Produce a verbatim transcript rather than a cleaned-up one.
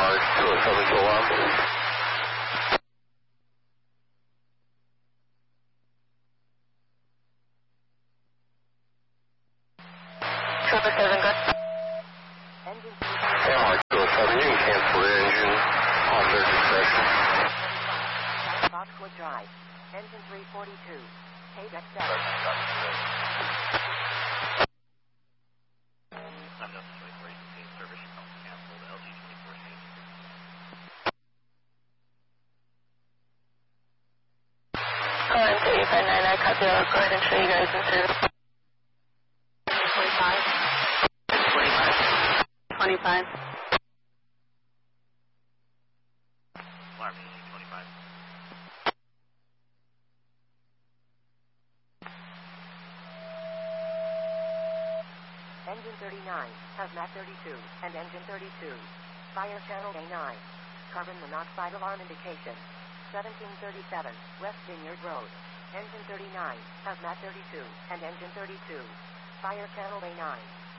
R two oh seven to alarm. two oh seven, go. Engine M R two oh seven, you can cancel the engine on their discretion. South Boxwood Drive. Engine three forty-two. Page X seven. I'm Delta twenty-four eighteen service. I'll cancel the L G twenty-four station. Calling to eight five nine, I copy. I'll go ahead and show you guys in service. twenty-five. twenty-five. twenty-five. Alarm engine twenty-five. Engine thirty-nine, Hazmat thirty-two, and Engine thirty-two. Fire Channel A nine. Carbon monoxide alarm indication. seventeen thirty-seven, West Vineyard Road. Engine thirty-nine, Hazmat thirty-two, and Engine thirty-two. Fire Channel A nine.